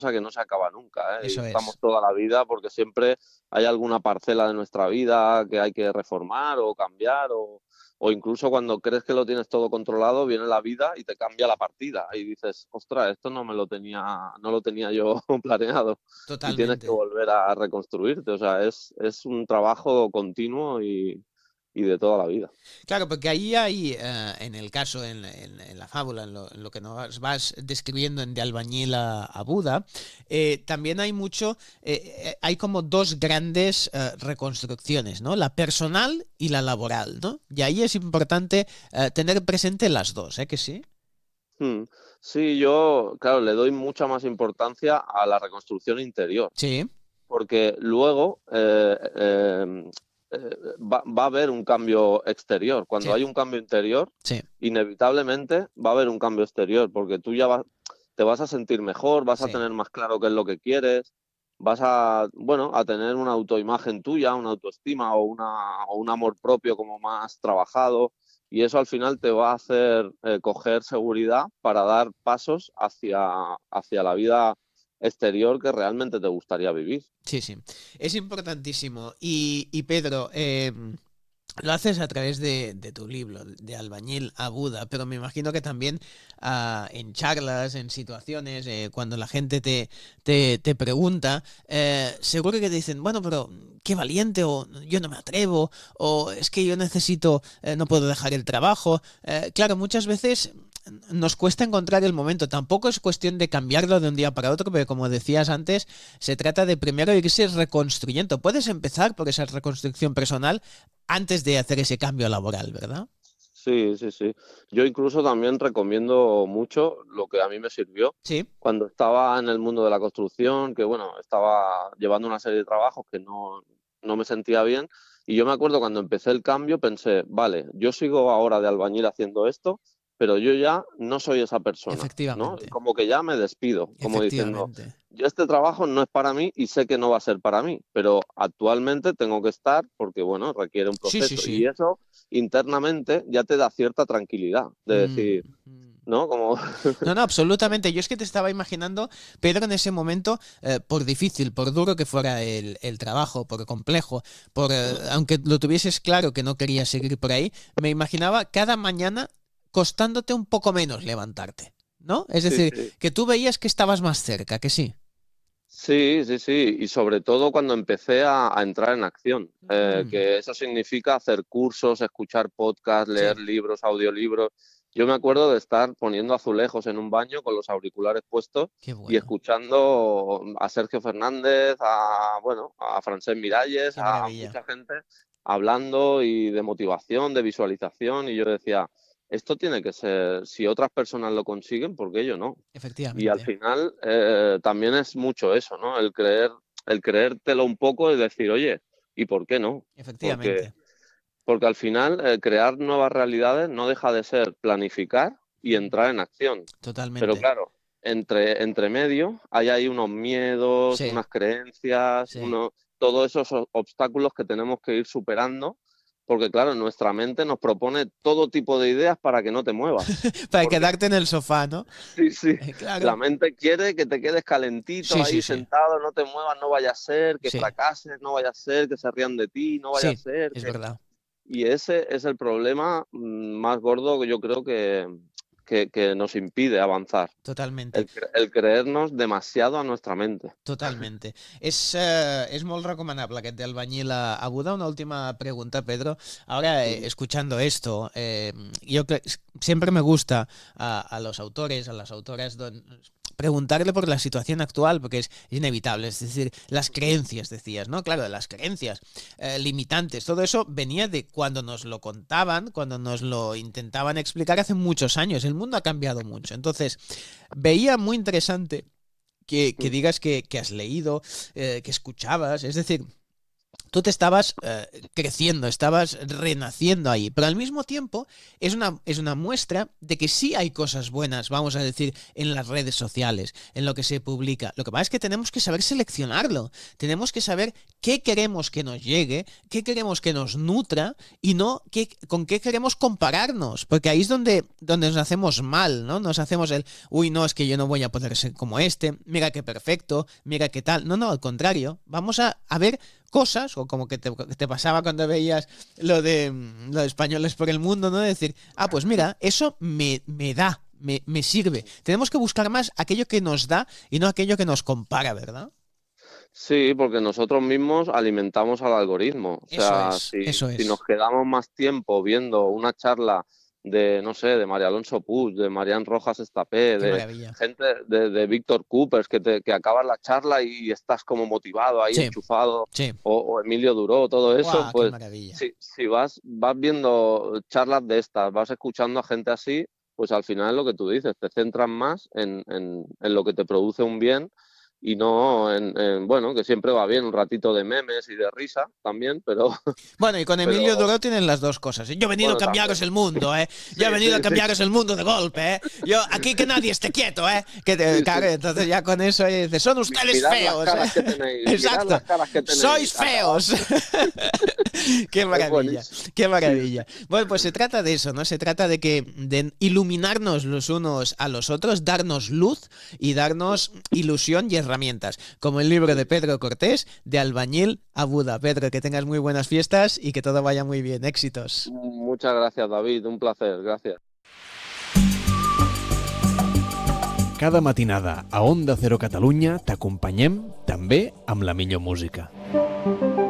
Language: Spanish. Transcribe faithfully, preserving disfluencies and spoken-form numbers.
que no se acaba nunca, ¿eh? Y Eso estamos es. toda la vida porque siempre hay alguna parcela de nuestra vida que hay que reformar o cambiar o, o incluso cuando crees que lo tienes todo controlado, viene la vida y te cambia la partida y dices, ostras, esto no me lo tenía, no lo tenía yo planeado y tienes que Totalmente. volver a reconstruirte. O sea, es, es un trabajo continuo y, y de toda la vida. Claro, porque ahí hay, eh, en el caso, en, en- en la fábula, en lo, en lo que nos vas describiendo en De albañil a, a Buda, eh, también hay mucho, eh, eh, hay como dos grandes eh, reconstrucciones, ¿no? La personal y la laboral, ¿no? Y ahí es importante eh, tener presente las dos, ¿eh? Que sí. Mm. Sí, yo, claro, le doy mucha más importancia a la reconstrucción interior, Sí, porque luego eh, eh, eh, va, va a haber un cambio exterior. Cuando sí, hay un cambio interior, sí, inevitablemente va a haber un cambio exterior, porque tú ya vas, te vas a sentir mejor, vas a sí. tener más claro qué es lo que quieres, vas a, bueno, a tener una autoimagen tuya, una autoestima o, una, o un amor propio como más trabajado, y eso al final te va a hacer eh, coger seguridad para dar pasos hacia, hacia la vida exterior que realmente te gustaría vivir. Sí, sí. Es importantísimo. Y, y Pedro, eh, lo haces a través de, de tu libro, de albañil a Buda, pero me imagino que también ah, en charlas, en situaciones, eh, cuando la gente te, te, te pregunta, eh, seguro que te dicen, bueno, pero qué valiente, o yo no me atrevo, o es que yo necesito, eh, no puedo dejar el trabajo. Eh, claro, muchas veces nos cuesta encontrar el momento. Tampoco es cuestión de cambiarlo de un día para otro, pero como decías antes, se trata de primero irse reconstruyendo. Puedes empezar por esa reconstrucción personal antes de hacer ese cambio laboral, ¿verdad? Sí, sí, sí. Yo incluso también recomiendo mucho lo que a mí me sirvió Sí, cuando estaba en el mundo de la construcción, que bueno, estaba llevando una serie de trabajos que no, no me sentía bien. Y yo me acuerdo cuando empecé el cambio, pensé, vale, yo sigo ahora de albañil haciendo esto, pero yo ya no soy esa persona, ¿no? efectivamente, Como que ya me despido, como diciendo, efectivamente. yo este trabajo no es para mí y sé que no va a ser para mí, pero actualmente tengo que estar porque, bueno, requiere un Sí, sí, proceso. sí. Y eso internamente ya te da cierta tranquilidad de Mm, decir, mm. ¿no? Como, No, no, absolutamente. Yo es que te estaba imaginando, Pedro, en ese momento, eh, por difícil, por duro que fuera el, el trabajo, por complejo, por eh, aunque lo tuvieses claro que no querías seguir por ahí, me imaginaba cada mañana costándote un poco menos levantarte, ¿no? Es sí, decir, sí. que tú veías que estabas más cerca, que sí. Sí, sí, sí, y sobre todo cuando empecé a, a entrar en acción, eh, Mm, que eso significa hacer cursos, escuchar podcasts, sí, leer libros, audiolibros. Yo me acuerdo de estar poniendo azulejos en un baño con los auriculares puestos qué y bueno, escuchando a Sergio Fernández, a, bueno, a Francesc Miralles, qué a maravilla. mucha gente hablando y de motivación, de visualización, y yo decía, esto tiene que ser, si otras personas lo consiguen, ¿por qué yo no? Y al Efectivamente, final eh, también es mucho eso, ¿no? El creer, el creértelo un poco y decir, oye, ¿y por qué no? Porque, efectivamente, porque al final eh, crear nuevas realidades no deja de ser planificar y entrar en acción. Pero totalmente. claro, entre, entre medio hay ahí unos miedos, Sí, unas creencias, sí. uno, todos esos o- obstáculos que tenemos que ir superando, porque claro, nuestra mente nos propone todo tipo de ideas para que no te muevas. Para Porque quedarte en el sofá, ¿no? sí, sí. Eh, La claro. mente quiere que te quedes calentito Sí, sí, ahí sí. sentado, no te muevas, no vaya a ser que Sí, fracases, no vaya a ser que se rían de ti, no vaya a sí, ser es que... verdad. Y ese es el problema mm, más gordo que yo creo que, que, que nos impide avanzar, Totalmente. el, cre- el creernos demasiado a nuestra mente. Totalmente. És, eh, és molt recomanable aquest de albañil a, a Buda. Una última pregunta, Pedro. Ahora, eh, Mm. escuchando esto, eh, yo cre- siempre me gusta a, a los autores, a las autoras, don- preguntarle por la situación actual, porque es inevitable. Es decir, las creencias, decías, ¿no? Claro, las creencias eh, limitantes. Todo eso venía de cuando nos lo contaban, cuando nos lo intentaban explicar hace muchos años. El mundo ha cambiado mucho. Entonces, veía muy interesante que, que Mm. digas que, que has leído, eh, que escuchabas, es decir, tú te estabas eh, creciendo, estabas renaciendo ahí, pero al mismo tiempo es una, es una muestra de que sí hay cosas buenas, vamos a decir, en las redes sociales, en lo que se publica. Lo que pasa es que tenemos que saber seleccionarlo, tenemos que saber qué queremos que nos llegue, qué queremos que nos nutra y no qué, con qué queremos compararnos, porque ahí es donde, donde nos hacemos mal, ¿no? Nos hacemos el, uy, no, es que yo no voy a poder ser como este, mira qué perfecto, mira qué tal. No, no, al contrario, vamos a, a ver cosas, o como que te, te pasaba cuando veías lo de, lo de Españoles por el Mundo, ¿no? De decir, ah, pues mira, eso me, me da, me, me sirve. Tenemos que buscar más aquello que nos da y no aquello que nos compara, ¿verdad? Sí, porque nosotros mismos alimentamos al algoritmo. O Eso sea, es, si, eso si es. nos quedamos más tiempo viendo una charla de, no sé, de María Alonso Puig, de Marian Rojas Estapé, Qué de maravilla. gente, de, de Víctor Coopers, que, te, que acabas la charla y estás como motivado ahí, Sí, enchufado, sí. o, o Emilio Duró, todo eso, ¡Guau, qué pues maravilla! si, si vas, vas viendo charlas de estas, vas escuchando a gente así, pues al final es lo que tú dices, te centras más en, en, en lo que te produce un bien y no en, en, bueno, que siempre va bien un ratito de memes y de risa también, pero, Bueno, y con Emilio pero Duró tienen las dos cosas. ¿Eh? Yo he venido a bueno, cambiaros también. el mundo, ¿eh? Sí, Yo he venido a sí, sí, cambiaros el mundo de golpe, ¿eh? Yo, aquí que nadie esté quieto, ¿eh? Que te, sí, claro, sí. entonces ya con eso eh, dice, son Mi- ustedes Mirad las feos, ¿eh? caras que tenéis, mirad Exacto. las caras que Sois tenéis, acabad. feos. Qué Es maravilla, buenísimo. qué Sí, maravilla. Bueno, pues se trata de eso, ¿no? Se trata de que de iluminarnos los unos a los otros, darnos luz y darnos ilusión y herramientas, como el libro de Pedro Cortés, De albañil a Buda. Pedro, que tengas muy buenas fiestas y que todo vaya muy bien. Éxitos. muchas gracias, David, un placer, gracias. Cada matinada a Onda Cero Catalunya t'acompanyem també amb la millor música.